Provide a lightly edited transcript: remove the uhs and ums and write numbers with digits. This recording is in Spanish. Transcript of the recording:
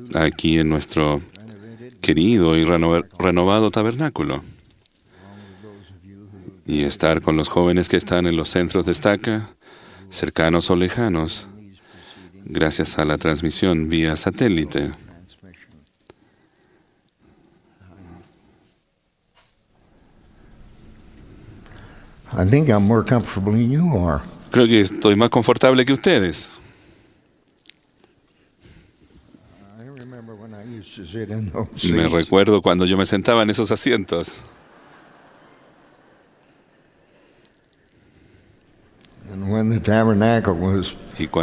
aquí en nuestro querido y renovado tabernáculo y estar con los jóvenes que están en los centros de estaca, cercanos o lejanos, gracias a la transmisión vía satélite. I think I'm more comfortable than you are. Creo que estoy más confortable que ustedes. I remember when I used to sit in those Me seats. recuerdo cuando yo me sentaba en esos asientos. And when the tabernacle was Y